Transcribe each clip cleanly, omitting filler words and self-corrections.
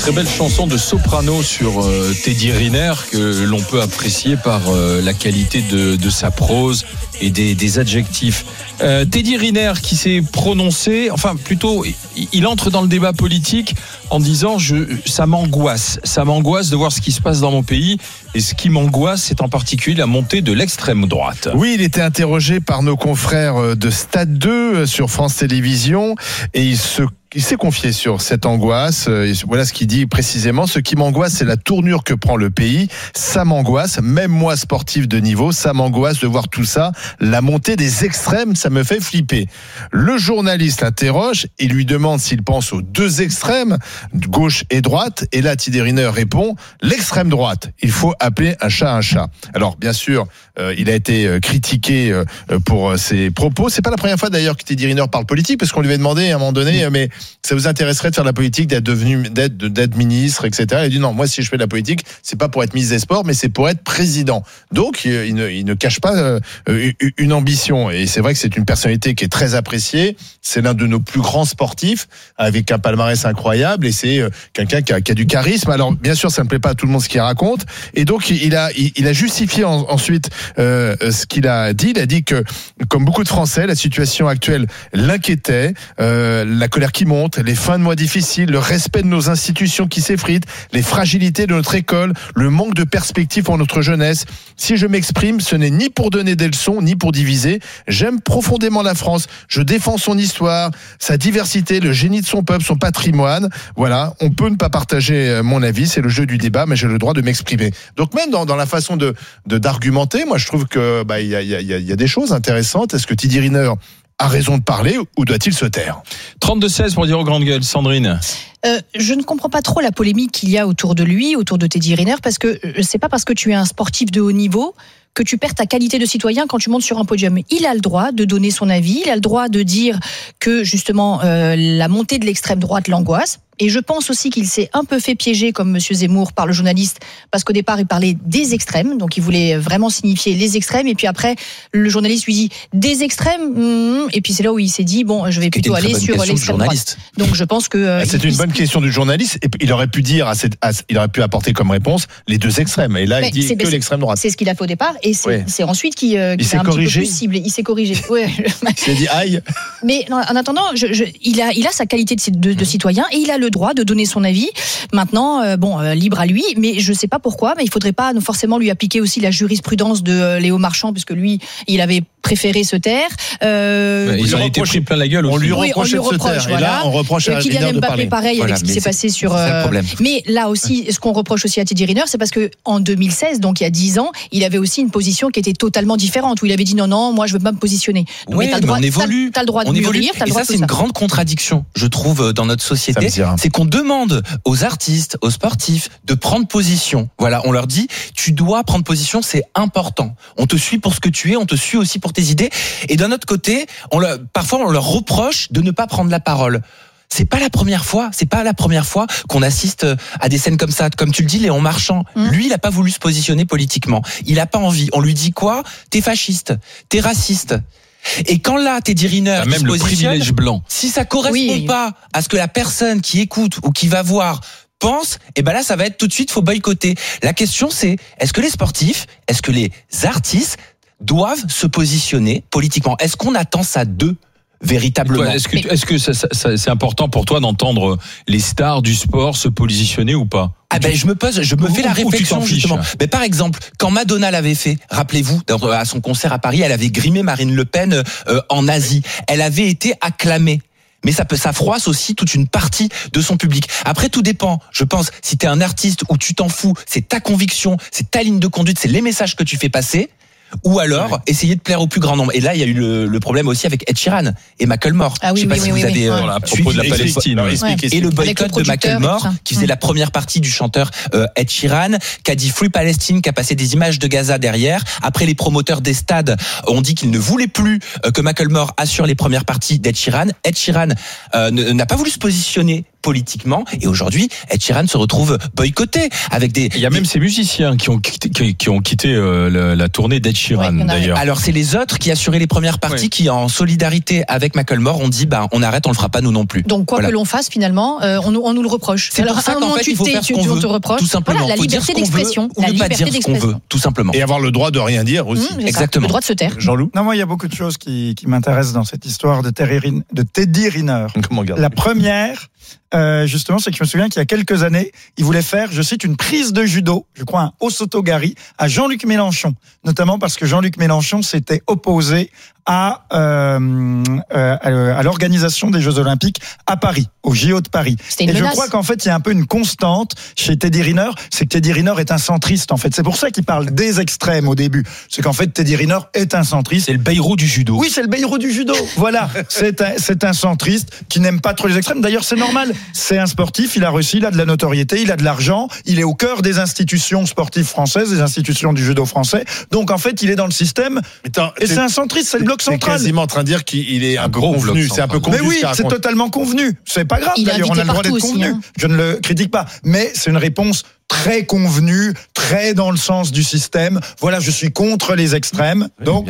très belle chanson de soprano sur Teddy Riner que l'on peut apprécier par la qualité de sa prose et des adjectifs. Teddy Riner qui s'est prononcé, enfin plutôt il entre dans le débat politique en disant ça m'angoisse de voir ce qui se passe dans mon pays, et ce qui m'angoisse c'est en particulier la montée de l'extrême droite. Oui, il était interrogé par nos confrères de Stade 2 sur France Télévisions et il s'est confié sur cette angoisse. Voilà ce qu'il dit précisément. Ce qui m'angoisse, c'est la tournure que prend le pays. Ça m'angoisse, même moi sportif de niveau, ça m'angoisse de voir tout ça. La montée des extrêmes, ça me fait flipper. Le journaliste l'interroge et lui demande s'il pense aux deux extrêmes, gauche et droite. Et là, Teddy Riner répond, l'extrême droite. Il faut appeler un chat un chat. Alors, bien sûr, il a été critiqué pour ses propos. C'est pas la première fois d'ailleurs que Teddy Riner parle politique, parce qu'on lui avait demandé à un moment donné, mais ça vous intéresserait de faire de la politique, d'être ministre, etc. Il a dit non, moi si je fais de la politique, c'est pas pour être ministre des Sports, mais c'est pour être président. Donc il ne cache pas une ambition. Et c'est vrai que c'est une personnalité qui est très appréciée. C'est l'un de nos plus grands sportifs, avec un palmarès incroyable, et c'est quelqu'un qui a du charisme. Alors bien sûr, ça ne plaît pas à tout le monde ce qu'il raconte. Et donc il a justifié ensuite ce qu'il a dit. Il a dit que, comme beaucoup de Français, la situation actuelle l'inquiétait, la colère qui monte, les fins de mois difficiles, le respect de nos institutions qui s'effritent, les fragilités de notre école, le manque de perspectives pour notre jeunesse. Si je m'exprime, ce n'est ni pour donner des leçons, ni pour diviser. J'aime profondément la France. Je défends son histoire, sa diversité, le génie de son peuple, son patrimoine. Voilà, on peut ne pas partager mon avis, c'est le jeu du débat, mais j'ai le droit de m'exprimer. Donc même dans la façon d'argumenter, moi je trouve que il y a des choses intéressantes. Est-ce que Teddy Riner a raison de parler ou doit-il se taire? 32-16 pour dire aux grandes gueules. Sandrine. Je ne comprends pas trop la polémique qu'il y a autour de lui, autour de Teddy Riner, parce que c'est pas parce que tu es un sportif de haut niveau que tu perds ta qualité de citoyen quand tu montes sur un podium. Il a le droit de donner son avis, il a le droit de dire que justement la montée de l'extrême droite l'angoisse. Et je pense aussi qu'il s'est un peu fait piéger, comme Monsieur Zemmour, par le journaliste, parce qu'au départ, il parlait des extrêmes, donc il voulait vraiment signifier les extrêmes, et puis après, le journaliste lui dit des extrêmes, et puis c'est là où il s'est dit, bon, je vais plutôt aller sur l'extrême droite. Donc je pense que... c'est une bonne question du journaliste, et il aurait pu dire, il aurait pu apporter comme réponse les deux extrêmes, et là, il dit que l'extrême droite. C'est ce qu'il a fait au départ, et c'est ensuite qu'il a un petit peu plus ciblé. Il s'est corrigé. Ouais. Il s'est dit aïe. Mais en attendant, il a sa qualité de citoyen, et il a le droit de donner son avis. Maintenant, libre à lui, mais je ne sais pas pourquoi, mais il ne faudrait pas forcément lui appliquer aussi la jurisprudence de Léo Marchand, puisque lui, il avait préféré se taire. Ils ont été pris plein la gueule. On lui reprochait de se taire. Voilà. Et là, on reproche à Riner de parler. Pareil, avec ce qui s'est passé sur... Mais là aussi, ce qu'on reproche aussi à Teddy Riner, c'est parce qu'en 2016, donc il y a 10 ans, il avait aussi une position qui était totalement différente, où il avait dit non, moi je ne veux pas me positionner. Donc, mais on évolue. T'as le droit de mûrir, t'as le droit de... Et ça, c'est une grande contradiction, je trouve, dans notre société. C'est qu'on demande aux artistes, aux sportifs de prendre position. Voilà, on leur dit, tu dois prendre position, c'est important. On te suit pour ce que tu es, on te suit aussi pour tes idées. Et d'un autre côté, parfois on leur reproche de ne pas prendre la parole. C'est pas la première fois qu'on assiste à des scènes comme ça. Comme tu le dis, Léon Marchand, lui, il a pas voulu se positionner politiquement. Il a pas envie. On lui dit quoi? T'es fasciste, t'es raciste. Et quand là, Teddy Riner, même le privilège blanc, si ça correspond pas à ce que la personne qui écoute ou qui va voir pense, et ben là, ça va être tout de suite, faut boycotter. La question, c'est, est-ce que les sportifs, est-ce que les artistes doivent se positionner politiquement? Est-ce qu'on attend ça d'eux? Véritablement. Est-ce que c'est important pour toi d'entendre les stars du sport se positionner ou pas? Je me fais la réflexion justement. Mais par exemple, quand Madonna l'avait fait, rappelez-vous, à son concert à Paris, elle avait grimé Marine Le Pen en Asie. Elle avait été acclamée. Mais ça froisse aussi toute une partie de son public. Après, tout dépend. Je pense, si t'es un artiste ou tu t'en fous, c'est ta conviction, c'est ta ligne de conduite, c'est les messages que tu fais passer. Ou alors essayer de plaire au plus grand nombre. Et là, il y a eu le problème aussi avec Ed Sheeran et Macklemore. Je sais pas si vous avez à propos de la Palestine. Et le boycott de Macklemore, qui faisait la première partie du chanteur Ed Sheeran, qui a dit Free Palestine, qui a passé des images de Gaza derrière. Après, les promoteurs des stades ont dit qu'ils ne voulaient plus que Macklemore assure les premières parties d'Ed Sheeran. Ed Sheeran n'a pas voulu se positionner politiquement. Et aujourd'hui, Ed Sheeran se retrouve boycotté avec des. Il y a même ces musiciens qui ont quitté la tournée d'Ed Sheeran d'ailleurs. Alors c'est les autres qui assuraient les premières parties qui, en solidarité avec Macklemore, ont dit on arrête, on le fera pas nous non plus. Donc quoi que l'on fasse finalement, on nous le reproche. C'est pour ça qu'en fait il faut faire ce qu'on veut. Tout simplement. Voilà, la liberté d'expression. Ou ne pas dire ce qu'on veut, tout simplement. Et avoir le droit de rien dire aussi. Exactement. Le droit de se taire. Jean-Loup. Non, moi il y a beaucoup de choses qui m'intéressent dans cette histoire de Teddy Riner. La première, justement, c'est que je me souviens qu'il y a quelques années, il voulait faire, je cite, une prise de judo, je crois un Osotogari, à Jean-Luc Mélenchon, notamment parce que Jean-Luc Mélenchon s'était opposé à l'organisation des Jeux Olympiques à Paris, au JO de Paris. Et je crois qu'en fait, il y a un peu une constante chez Teddy Riner, c'est que Teddy Riner est un centriste, en fait. C'est pour ça qu'il parle des extrêmes au début. C'est qu'en fait, Teddy Riner est un centriste. C'est le Bayrou du judo. Oui, c'est le Bayrou du judo. Voilà. C'est un centriste qui n'aime pas trop les extrêmes. D'ailleurs, c'est normal. C'est un sportif, il a réussi, il a de la notoriété, il a de l'argent, il est au cœur des institutions sportives françaises, des institutions du judo français. Donc, en fait, il est dans le système. Et c'est un centriste, c'est le bloc central. C'est quasiment en train de dire qu'il est un peu convenu. C'est un peu convenu. Mais oui, c'est totalement convenu. C'est pas grave. D'ailleurs, on a le droit d'être convenu. Je ne le critique pas. Mais c'est une réponse très convenue, très dans le sens du système. Voilà, je suis contre les extrêmes. Donc,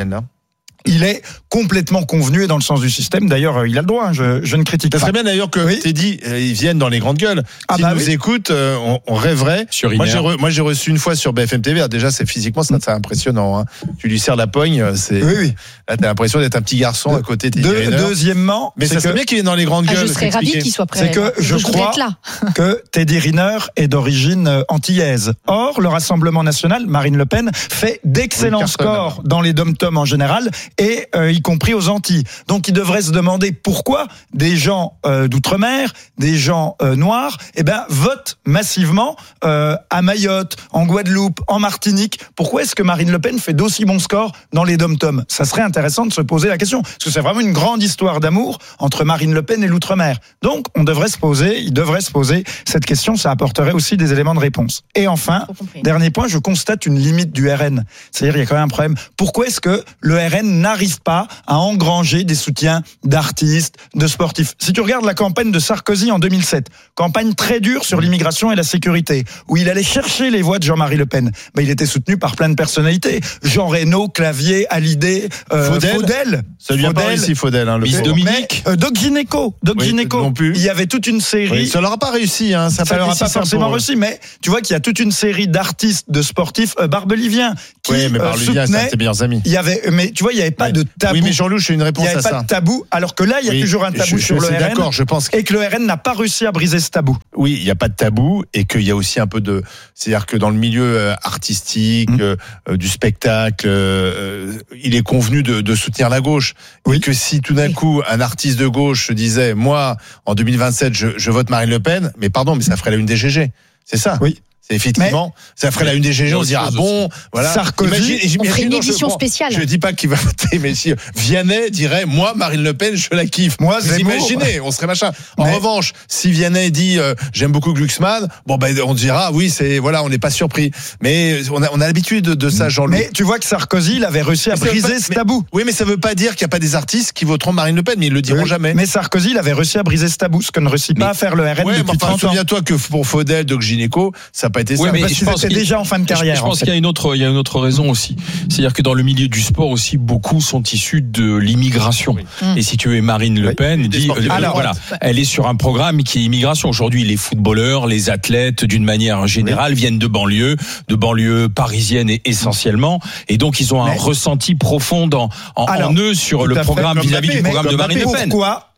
il est complètement convenu et dans le sens du système. D'ailleurs, il a le droit. Je ne critique pas. Ça serait bien d'ailleurs que Teddy, ils viennent dans les grandes gueules. S'ils nous écoutent, on rêverait. Moi, j'ai reçu une fois sur BFM TV. Déjà, c'est physiquement, c'est impressionnant. Hein. Tu lui serres la pogne. Là, t'as l'impression d'être un petit garçon à côté de Teddy Riner. Deuxièmement, mais ça serait bien qu'il est dans les grandes gueules. Je serais ravi qu'il soit prêt. C'est que je crois que Teddy Riner est d'origine antillaise. Or, le Rassemblement national, Marine Le Pen, fait d'excellents scores dans les dom-toms en général et y compris aux Antilles. Donc, il devrait se demander pourquoi des gens d'outre-mer, des gens noirs, votent massivement à Mayotte, en Guadeloupe, en Martinique. Pourquoi est-ce que Marine Le Pen fait d'aussi bons scores dans les dom-toms ? Ça serait intéressant de se poser la question, parce que c'est vraiment une grande histoire d'amour entre Marine Le Pen et l'outre-mer. Donc, il devrait se poser cette question, ça apporterait aussi des éléments de réponse. Et enfin, dernier point, je constate une limite du RN. C'est-à-dire, il y a quand même un problème. Pourquoi est-ce que le RN n'arrive pas à engranger des soutiens d'artistes, de sportifs? Si tu regardes la campagne de Sarkozy en 2007, campagne très dure sur l'immigration et la sécurité, où il allait chercher les voix de Jean-Marie Le Pen, il était soutenu par plein de personnalités. Jean Reno, Clavier, Hallyday, Faudel. Ça vient pas ici, Faudel. Miss Dominique. Doc Gineco. Non plus. Il y avait toute une série. Ça leur a pas réussi, hein. Ça leur a pas forcément réussi, mais tu vois qu'il y a toute une série d'artistes, de sportifs, Barbelivien, qui Barbelivien, c'est un de tes meilleurs amis. Mais tu vois, il y avait pas de tabou. Oui, mais Jean-Loup, j'ai une réponse à ça. Il n'y avait pas de tabou, alors que là, il y a toujours un tabou sur le RN. D'accord, je pense. Et que le RN n'a pas réussi à briser ce tabou. Oui, il n'y a pas de tabou et qu'il y a aussi un peu de. C'est-à-dire que dans le milieu artistique, du spectacle, il est convenu de soutenir la gauche. Et que si tout d'un coup, un artiste de gauche se disait, moi, en 2027, je vote Marine Le Pen, mais pardon, mais ça ferait la une des GG. C'est ça. Oui. C'est effectivement, ça ferait la une des GG, on se dira, voilà. Sarkozy, on ferait une édition spéciale. Je dis pas qu'il va voter, mais si Vianney dirait, moi, Marine Le Pen, je la kiffe. Moi, vous imaginez, on serait machin. En revanche, si Vianney dit, j'aime beaucoup Glucksmann, on dira, oui, on n'est pas surpris. Mais on a l'habitude de ça, Jean-Louis. Mais tu vois que Sarkozy, il avait réussi à briser ce tabou. Oui, mais ça veut pas dire qu'il n'y a pas des artistes qui voteront Marine Le Pen, mais ils le diront jamais. Mais Sarkozy, il avait réussi à briser ce tabou, ce que ne réussit pas à faire le RN depuis 30 ans. Souviens-toi que pour Faudel, Doc Gynéco, ça n'a pas été ça. C'était déjà en fin de carrière. Je pense qu'il y a une autre raison aussi. C'est-à-dire que dans le milieu du sport aussi, beaucoup sont issus de l'immigration. Et si tu veux, Marine Le Pen dit, elle est sur un programme qui est immigration. Aujourd'hui, les footballeurs, les athlètes, d'une manière générale, viennent de banlieues parisiennes essentiellement. Et donc, ils ont un ressenti profond en eux sur le programme vis-à-vis du programme de Marine Le Pen.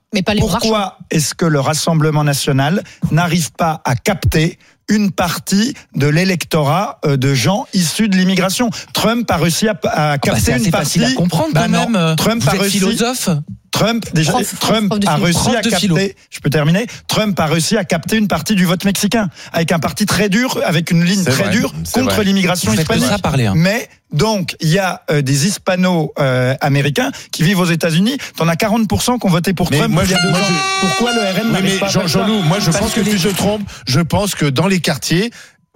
Pourquoi est-ce que le Rassemblement national n'arrive pas à capter une partie de l'électorat de gens issus de l'immigration? Trump a réussi à capter une partie. C'est facile à comprendre quand même. Trump a réussi. Philosophe. Trump a réussi à capter. Je peux terminer. Trump a réussi à capter une partie du vote mexicain avec un parti très dur, avec une ligne très dure contre l'immigration hispanique. Mais donc il y a des hispano-américains qui vivent aux États-Unis. T'en as 40% qui ont voté pour Trump. Pourquoi le RN n'arrive pas à faire ça? Jean-Loup, moi je pense que tu te trompes. Je pense que dans les quartiers,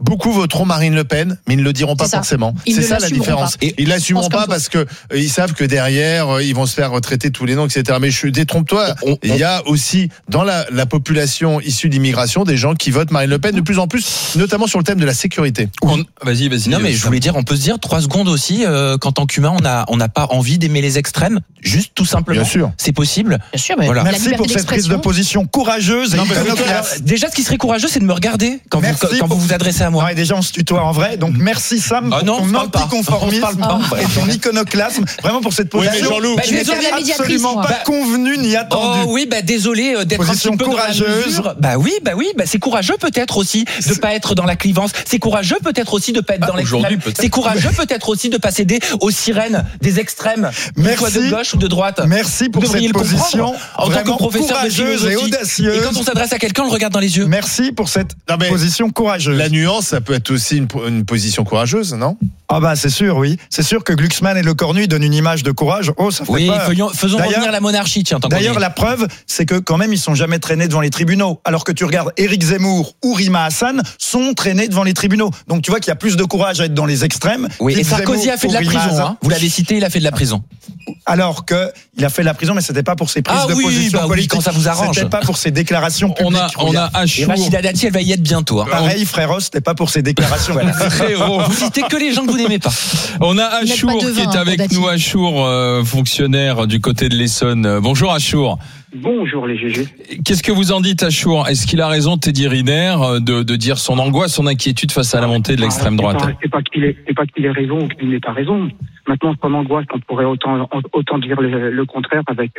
beaucoup voteront Marine Le Pen, mais ils ne le diront pas forcément. C'est ça la différence. Et ils l'assumeront pas parce que ils savent que derrière, ils vont se faire retraiter tous les noms, etc. Mais détrompe-toi, il y a aussi dans la population issue d'immigration des gens qui votent Marine Le Pen de plus en plus, notamment sur le thème de la sécurité. Vas-y. Non, mais je voulais dire, on peut se dire 3 secondes aussi qu'en tant qu'humain, on n'a pas envie d'aimer les extrêmes, juste tout simplement. Bien sûr. C'est possible. Bien sûr, mais voilà. Merci pour cette prise de position courageuse. Déjà, ce qui serait courageux, c'est de me regarder quand vous vous adressez à moi. Ouais, déjà, on se tutoie en vrai. Donc, merci Sam pour ton anticonformisme et ton iconoclasme. Vraiment pour cette position. Jean-Loup, qui n'était absolument pas convenu ni attendu. Oh oui, désolé d'être un petit peu courageuse. Oui, c'est courageux peut-être aussi de pas être dans la clivance. C'est courageux peut-être aussi de pas être dans l'extrême. C'est courageux peut-être aussi de pas céder aux sirènes des extrêmes, soit de gauche ou de droite. Merci pour cette position en tant que professeur courageuse et audacieuse. Et quand on s'adresse à quelqu'un, on le regarde dans les yeux. Merci pour cette position courageuse. La nuance, ça peut être aussi une position courageuse, non ? C'est sûr, oui. C'est sûr que Glucksmann et Le Cornu donnent une image de courage. Ça fait peur. Faisons revenir la monarchie, tiens. D'ailleurs, la preuve, c'est que quand même, ils sont jamais traînés devant les tribunaux. Alors que tu regardes Éric Zemmour ou Rima Hassan sont traînés devant les tribunaux. Donc tu vois qu'il y a plus de courage à être dans les extrêmes. Oui, et Sarkozy a fait de la prison. Vous l'avez cité, il a fait de la prison. Alors que il a fait de la prison, mais c'était pas pour ses prises de position politique. Quand ça vous arrange. C'était pas pour ses déclarations publiques. On a Achour. Et Rachida Dati, elle va y être bientôt. Pareil, frérot, c'était pas pour ses déclarations. Frérot. Vous citez que les gens que vous n'aimez pas. On a Achour qui est avec nous. Achour, fonctionnaire du côté de l'Essonne. Bonjour Achour. Bonjour les GG. Qu'est-ce que vous en dites, Achour ? Est-ce qu'il a raison, Teddy Riner, de dire son angoisse, son inquiétude face à la montée de l'extrême droite ? C'est pas qu'il ait raison ou qu'il n'ait pas raison. Maintenant, son angoisse, on pourrait autant dire le contraire avec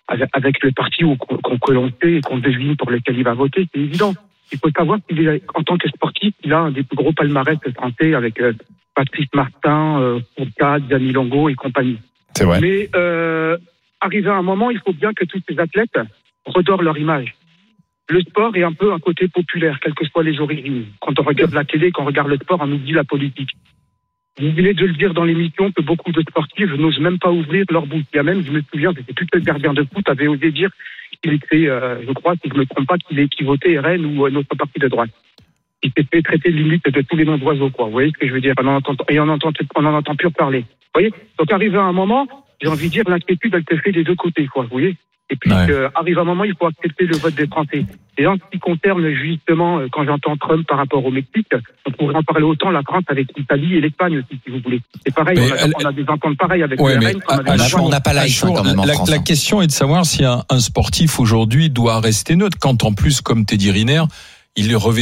le parti que l'on sait et qu'on devine pour lequel il va voter. C'est évident. Il faut savoir qu'il est, en tant que sportif, il a un des plus gros palmarès français avec Patrice Martin, Fourcade, Gianni Longo et compagnie. C'est vrai. Mais arrivé à un moment, il faut bien que tous ces athlètes redorent leur image. Le sport est un peu un côté populaire, quelles que soient les origines. Quand on regarde la télé, quand on regarde le sport, on oublie la politique. Vous venez de le dire dans l'émission que beaucoup de sportifs n'osent même pas ouvrir leur bouche. Il y a même, je me souviens, c'était plus que le gardien de foot avait osé dire qu'il était, je crois, si je ne me trompe pas, qu'il votait RN ou un autre parti de droite. Il s'est fait traiter limite de tous les noms d'oiseaux, quoi. Vous voyez ce que je veux dire? On en entend plus parler. Vous voyez? Donc, arrivé à un moment, j'ai envie de dire, l'inquiétude, elle te fait des deux côtés, quoi. Vous voyez? Et puis, arrive un moment, il faut accepter le vote des Français. Et en ce qui concerne, justement, quand j'entends Trump par rapport au Mexique, on pourrait en parler autant la France avec l'Italie et l'Espagne aussi, si vous voulez. C'est pareil, on a des ententes pareilles avec le RN. On n'a pas l'AIF quand même en France. La question est de savoir si un sportif aujourd'hui doit rester neutre, quand en plus, comme Teddy Riner, il revêt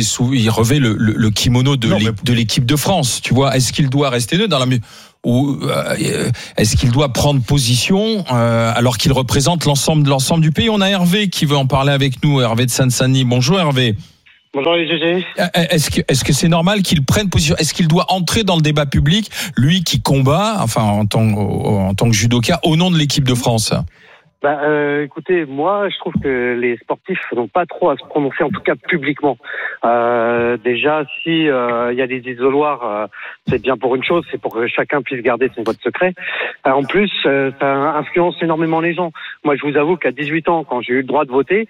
le kimono de l'équipe de France. Tu vois, est-ce qu'il doit rester neutre dans la ou est-ce qu'il doit prendre position alors qu'il représente l'ensemble du pays? On a Hervé qui veut en parler avec nous, Hervé de Seine-Saint-Denis. Bonjour Hervé. Bonjour les GG. Est-ce que c'est normal qu'il prenne position? Est-ce qu'il doit entrer dans le débat public, lui qui combat, enfin en tant que judoka, au nom de l'équipe de France? Écoutez, moi, je trouve que les sportifs n'ont pas trop à se prononcer, en tout cas publiquement. Déjà, si il y a des isoloirs, c'est bien pour une chose, c'est pour que chacun puisse garder son vote secret. En plus, ça influence énormément les gens. Moi, je vous avoue qu'à 18 ans, quand j'ai eu le droit de voter,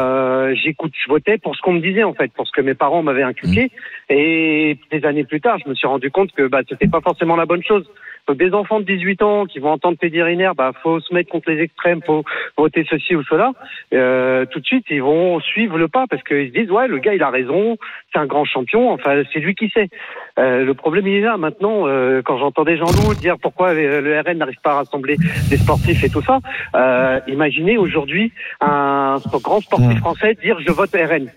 je votais pour ce qu'on me disait, en fait, pour ce que mes parents m'avaient inculqué. Et des années plus tard, je me suis rendu compte que c'était pas forcément la bonne chose. Donc, des enfants de 18 ans qui vont entendre Teddy Riner, faut se mettre contre les extrêmes, faut voter ceci ou cela. Tout de suite, ils vont suivre le pas parce qu'ils se disent, ouais, le gars, il a raison, c'est un grand champion, enfin, c'est lui qui sait. Le problème, il est là. Maintenant, quand j'entendais Jean-Loup dire pourquoi le RN n'arrive pas à rassembler des sportifs et tout ça, imaginez aujourd'hui un grand sportif français dire je vote RN.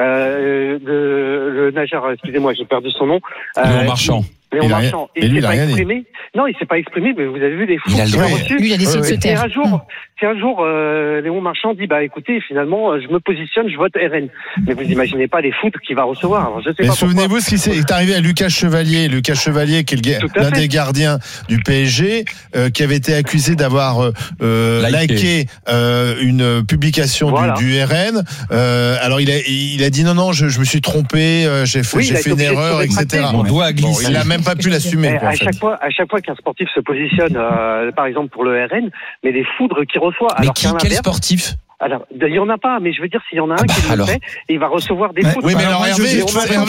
Le nageur, excusez-moi, j'ai perdu son nom. Léon Marchand. Léon Marchand. Il s'est pas exprimé. Non, il s'est pas exprimé, mais vous avez vu les flous qu'il a reçus. Lui, il a décidé de se taire. Si un jour, Léon Marchand dit, écoutez, finalement, je me positionne, je vote RN. Mais vous imaginez pas les foudres qu'il va recevoir. Alors, je sais pas. Souvenez-vous ce qui est arrivé à Lucas Chevalier. Lucas Chevalier, qui est l'un des gardiens du PSG, qui avait été accusé d'avoir liké une publication du RN. Alors, il a dit non, je me suis trompé, j'ai fait une erreur, etc. On doit glisser. Il n'a même pas pu l'assumer. À chaque fois qu'un sportif se positionne, par exemple pour le RN, mais les foudres qu'il reçoit. Mais quel sportif? Alors, il y en a pas, mais je veux dire, s'il y en a un qui le fait, il va recevoir des fautes. Oui, mais alors, moi, Hervé,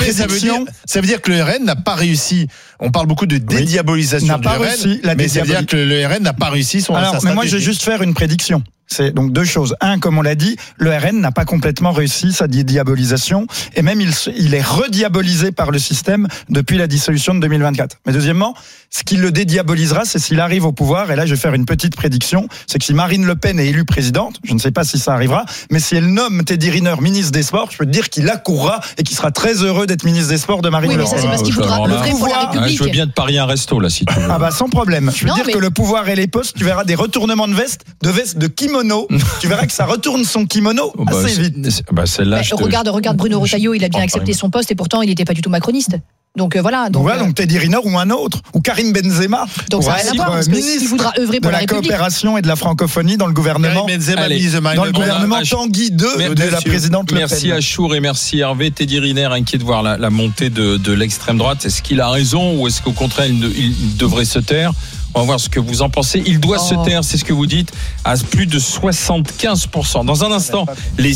ça veut dire que le RN n'a pas réussi. On parle beaucoup de dédiabolisation du RN, mais ça veut dire que le RN n'a pas réussi sa stratégie. Mais moi, je vais juste faire une prédiction. C'est donc deux choses. Un, comme on l'a dit, le RN n'a pas complètement réussi sa diabolisation et même il est rediabolisé par le système depuis la dissolution de 2024. Mais deuxièmement, ce qui le dédiabolisera, c'est s'il arrive au pouvoir, et là je vais faire une petite prédiction, c'est que si Marine Le Pen est élue présidente, je ne sais pas si ça arrivera, mais si elle nomme Teddy Riner ministre des Sports, je peux te dire qu'il accourra et qu'il sera très heureux d'être ministre des Sports de Marine Le Pen. Oui, mais ça c'est parce qu'il voudra œuvrer pour la République. Je veux bien te parier un resto là si tu veux. Ah bah sans problème. Je veux dire que le pouvoir et les postes, tu verras des retournements de veste de kimono. Tu verras que ça retourne son kimono assez vite. Celle-là, regarde Bruno Retailleau, il a bien accepté son poste et pourtant il n'était pas du tout macroniste. Donc voilà. Donc Teddy Riner ou un autre, ou Karim Benzema. Donc ça n'a rien à voir, parce qu'il voudra œuvrer pour la République. De la coopération et de la francophonie dans le gouvernement. Dans le gouvernement Tanguy II de la présidente Le Pen. Merci Achour et merci Hervé. Teddy Riner inquiet de voir la montée de l'extrême droite. Est-ce qu'il a raison ou est-ce qu'au contraire il devrait se taire? On va voir ce que vous en pensez. Il doit se taire, c'est ce que vous dites, à plus de 75%. Dans un instant, les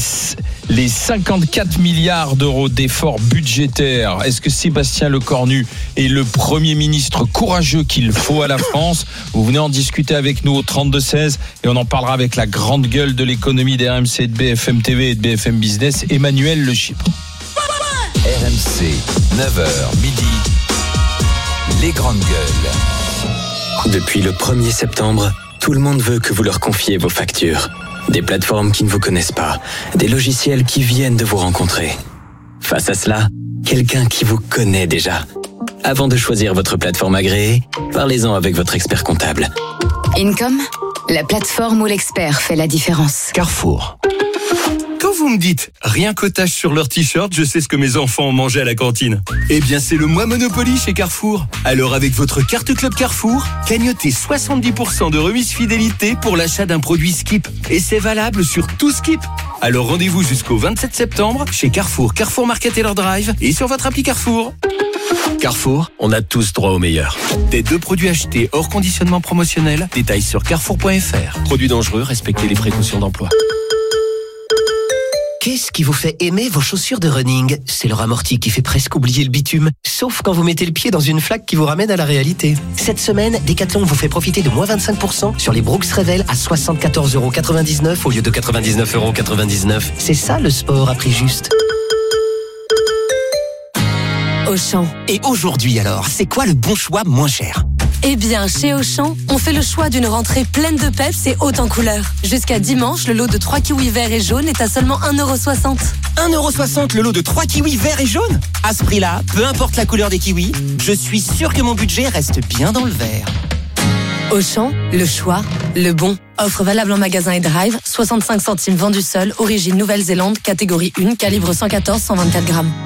54 milliards d'euros d'efforts budgétaires. Est-ce que Sébastien Lecornu est le Premier ministre courageux qu'il faut à la France? Vous venez en discuter avec nous au 32-16 et on en parlera avec la grande gueule de l'économie d'RMC, de BFM TV et de BFM Business, Emmanuel Le Chypre. RMC, 9h midi, les grandes gueules. Depuis le 1er septembre, tout le monde veut que vous leur confiez vos factures. Des plateformes qui ne vous connaissent pas, des logiciels qui viennent de vous rencontrer. Face à cela, quelqu'un qui vous connaît déjà. Avant de choisir votre plateforme agréée, parlez-en avec votre expert comptable. Income, la plateforme où l'expert fait la différence. Carrefour. Quand vous me dites rien qu'otage sur leur t-shirt, je sais ce que mes enfants ont mangé à la cantine. Eh bien, c'est le mois Monopoly chez Carrefour. Alors, avec votre carte Club Carrefour, cagnotez 70% de remise fidélité pour l'achat d'un produit Skip. Et c'est valable sur tout Skip. Alors, rendez-vous jusqu'au 27 septembre chez Carrefour, Carrefour Market et leur drive et sur votre appli Carrefour. Carrefour, on a tous droit au meilleur. Des 2 produits achetés hors conditionnement promotionnel. Détails sur carrefour.fr. Produits dangereux, respectez les précautions d'emploi. Qu'est-ce qui vous fait aimer vos chaussures de running? C'est leur amorti qui fait presque oublier le bitume, sauf quand vous mettez le pied dans une flaque qui vous ramène à la réalité. Cette semaine, Decathlon vous fait profiter de moins 25% sur les Brooks Revel à 74,99€ au lieu de 99,99€. C'est ça le sport à prix juste. Auchan. Et aujourd'hui alors, c'est quoi le bon choix moins cher? Eh bien, chez Auchan, on fait le choix d'une rentrée pleine de peps et haute en couleurs. Jusqu'à dimanche, le lot de 3 kiwis verts et jaunes est à seulement 1,60€. 1,60€ le lot de 3 kiwis verts et jaunes? À ce prix-là, peu importe la couleur des kiwis, je suis sûr que mon budget reste bien dans le vert. Auchan, le choix, le bon. Offre valable en magasin et drive, 65 centimes vendu seul, origine Nouvelle-Zélande, catégorie 1, calibre 114-124 grammes.